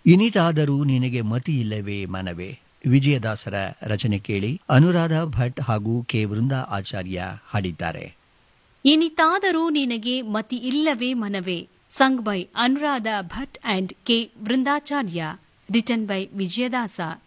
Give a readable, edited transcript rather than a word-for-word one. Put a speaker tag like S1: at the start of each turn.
S1: ಇನಿತಾದರೂ ನಿನಗೆ ಮತಿ ಇಲ್ಲವೇ ಮನವೇ. ವಿಜಯದಾಸರ ರಚನೆ ಕೇಳಿ. ಅನುರಾಧ ಭಟ್ ಹಾಗೂ ಕೆ ವೃಂದಾ ಆಚಾರ್ಯ ಹಾಡಿದ್ದಾರೆ.
S2: ಇನಿತಾದರೂ ನಿನಗೆ ಮತಿ ಇಲ್ಲವೇ ಮನವೇ, sung by Anuradha Bhat and K ವೃಂದಾಚಾರ್ಯ, written by Vijayadasa.